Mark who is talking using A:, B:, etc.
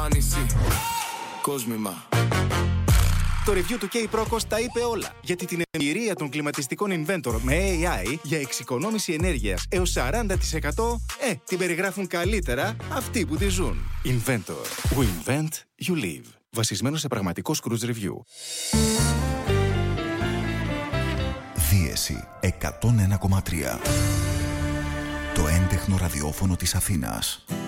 A: νησί. Κόσμημα.
B: Το review του K-Procos τα είπε όλα. Γιατί την εμπειρία των κλιματιστικών Inventor με AI για εξοικονόμηση ενέργειας έως 40% την περιγράφουν καλύτερα αυτοί που τη ζουν. Inventor. We invent, you live. Βασισμένο σε πραγματικό cruise review.
C: Δίεση 101,3. Το έντεχνο ραδιόφωνο της Αθήνας.